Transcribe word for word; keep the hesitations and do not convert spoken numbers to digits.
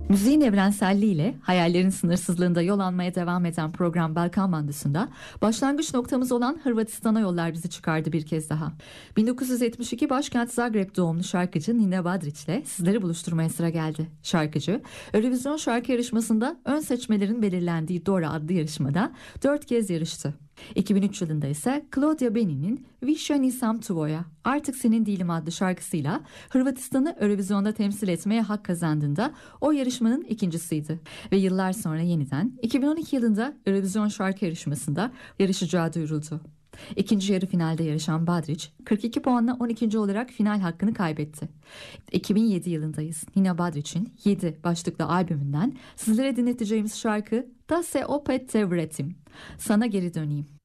Müziğin evrenselliğiyle hayallerin sınırsızlığında yol almaya devam eden program Balkan Bandısı'nda başlangıç noktamız olan Hırvatistan'a yollar bizi çıkardı bir kez daha. bin dokuz yüz yetmiş iki başkent Zagreb doğumlu şarkıcı Nina Badrić ile sizleri buluşturmaya sıra geldi. Şarkıcı, Eurovision şarkı yarışmasında ön seçmelerin belirlendiği Dora adlı yarışmada dört kez yarıştı. iki bin üç yılında ise Claudia Beni'nin Više nisam tvoja, Artık Senin Değilim adlı şarkısıyla Hırvatistan'ı Eurovision'da temsil etmeye hak kazandığında o yarışmanın ikincisiydi. Ve yıllar sonra yeniden iki bin on iki yılında Eurovision şarkı yarışmasında yarışacağı duyuruldu. İkinci yarı finalde yarışan Badrić kırk iki puanla on ikinci olarak final hakkını kaybetti. iki bin yedi yılındayız. Nina Badrić'in yedi başlıklı albümünden sizlere dinleteceğimiz şarkı Da se opet te vratim. Sana geri döneyim.